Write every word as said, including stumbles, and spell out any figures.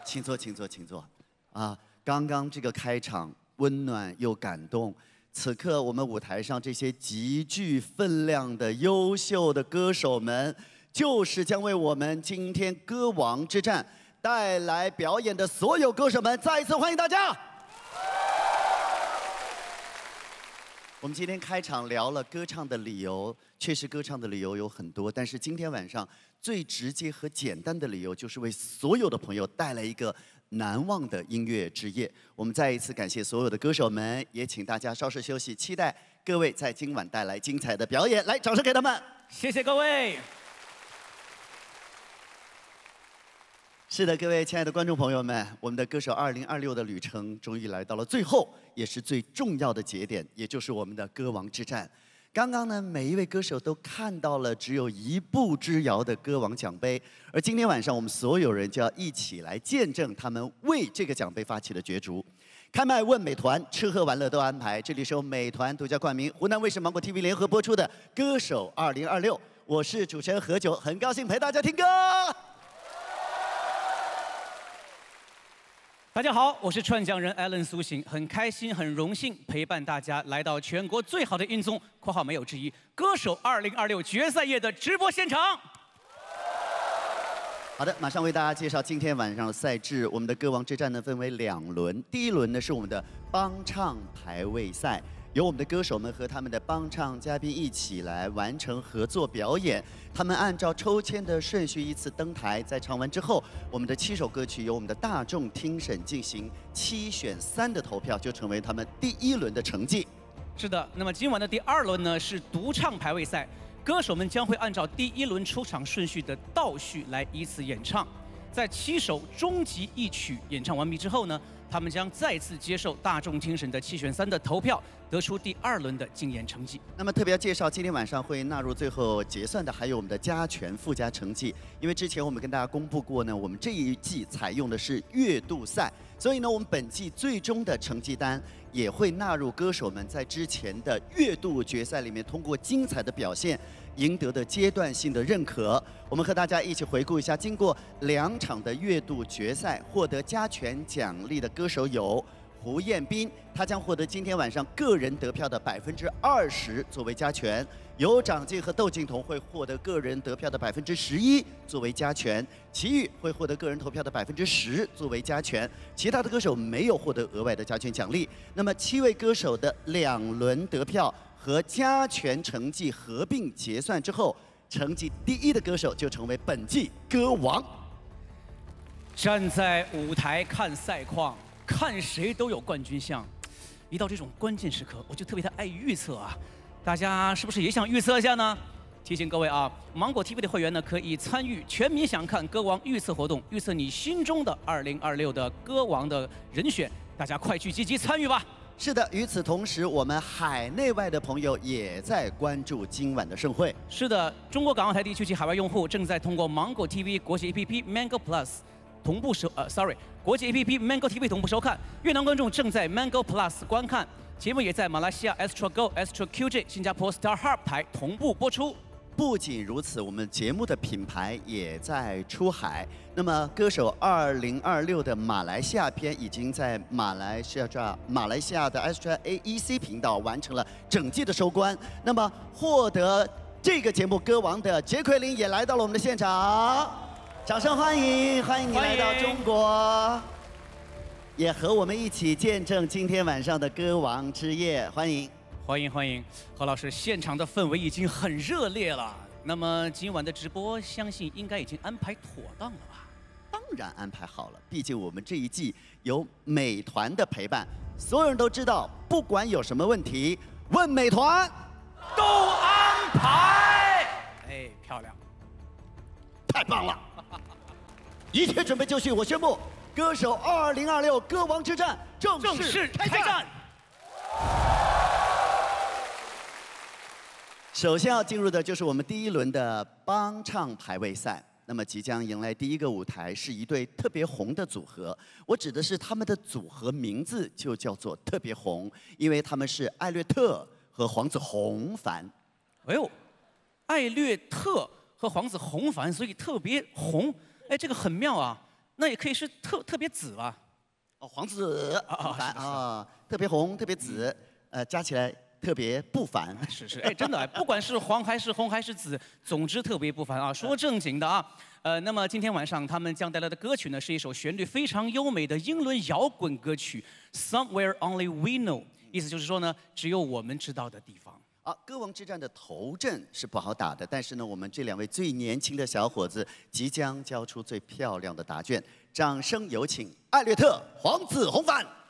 请坐，请坐，请坐。啊，刚刚这个开场温暖又感动。此刻我们舞台上这些极具分量的优秀的歌手们，就是将为我们今天歌王之战带来表演的所有歌手们，再一次欢迎大家。我们今天开场聊了歌唱的理由，确实歌唱的理由有很多，但是今天晚上最直接和简单的理由，就是为所有的朋友带来一个难忘的音乐之夜。我们再一次感谢所有的歌手们，也请大家稍事休息，期待各位在今晚带来精彩的表演。来，掌声给他们！ 谢谢各位。 是的，各位亲爱的观众朋友们，我们的歌手二零二六的旅程终于来到了最后，也是最重要的节点，也就是我们的歌王之战。刚刚呢，每一位歌手都看到了只有一步之遥的歌王奖杯，而今天晚上我们所有人就要一起来见证他们为这个奖杯发起的角逐。开麦问美团，吃喝玩乐都安排。这里是由美团独家冠名，湖南卫视、芒果 T V 联合播出的《歌手二零二六》，我是主持人何炅，很高兴陪大家听歌。 大家好，我是串讲人 Allen 苏醒，很开心、很荣幸陪伴大家来到全国最好的音综（括号没有之一）歌手二零二六决赛夜的直播现场。 好的，马上为大家介绍今天晚上的赛制。我们的歌王之战呢分为两轮，第一轮呢是我们的帮唱排位赛，由我们的歌手们和他们的帮唱嘉宾一起来完成合作表演。他们按照抽签的顺序依次登台，在唱完之后，我们的七首歌曲由我们的大众听审进行七选三的投票，就成为他们第一轮的成绩。 是的，那么今晚的第二轮呢是独唱排位赛，歌手们将会按照第一轮出场顺序的倒序来依次演唱。在七首终极一曲演唱完毕之后呢，他们将再次接受大众听审的七选三的投票，得出第二轮的竞演成绩。 那么特别要介绍，今天晚上会纳入最后结算的还有我们的加权附加成绩，因为之前我们跟大家公布过呢，我们这一季采用的是月度赛，所以呢，我们本季最终的成绩单也会纳入歌手们在之前的月度决赛里面通过精彩的表现赢得的阶段性的认可。我们和大家一起回顾一下，经过两场的月度决赛，获得加权奖励的歌手有胡彦斌，他将获得今天晚上个人得票的百分之二十作为加权；有长进和窦靖童会获得个人得票的百分之十一作为加权，齐豫会获得个人投票的百分之十作为加权，其他的歌手没有获得额外的加权奖励。那么七位歌手的两轮得票和加权成绩合并结算之后，成绩第一的歌手就成为本季歌王。 站在舞台看赛况，看谁都有冠军相。一到这种关键时刻，我就特别的爱预测啊！大家是不是也想预测一下呢？提醒各位啊，芒果 T V 的会员呢可以参与全民想看歌王预测活动，预测你心中的二零二六的歌王的人选，大家快去积极参与吧！ 是的，与此同时，我们海内外的朋友也在关注今晚的盛会。 是的，中国港澳台地区及海外用户正在通过芒果 T V 国际 A P P Mango Plus 同步收呃 ，sorry， 国际 A P P Mango T V 同步收看。越南观众正在 Mango Plus 观看节目，也在马来西亚 Astro Go、Astro Q J、新加坡 Star Harp 台同步播出。 不仅如此，我们节目的品牌也在出海。那么，歌手二零二六的马来西亚篇已经在马来西亚马来西亚的 Astra A E C 频道完成了整季的收官。那么，获得这个节目歌王的杰奎琳也来到了我们的现场，掌声欢迎，欢迎你来到中国，也和我们一起见证今天晚上的歌王之夜，欢迎。 欢迎欢迎，何老师，现场的氛围已经很热烈了。那么今晚的直播，相信应该已经安排妥当了吧？ 当然安排好了，毕竟我们这一季有美团的陪伴，所有人都知道，不管有什么问题，问美团都安排。哎，漂亮， 太棒了！一切准备就绪，我宣布，歌手二零二六歌王之战正式开战。首先要进入的就是我们第一轮的帮唱排位赛。那么即将迎来第一个舞台是一对特别红的组合，我指的是他们的组合名字就叫做特别红，因为他们是艾略特和黄子弘凡。 哎呦，艾略特和黄子弘凡，所以特别红。哎，这个很妙啊！ 那也可以是特特别紫吧？ 哦，黄紫啊啊很烦是的是的啊，特别红，特别紫，呃，加起来特别不凡。 是是，哎，真的，哎不管是黄还是红还是紫，总之特别不凡啊。说正经的啊，呃，那么今天晚上他们将带来的歌曲呢，是一首旋律非常优美的英伦摇滚歌曲《Somewhere Only We Know》，意思就是说呢，只有我们知道的地方。 啊，歌王之战的头阵是不好打的，但是呢，我们这两位最年轻的小伙子即将交出最漂亮的答卷，掌声有请艾略特、黄子红帆。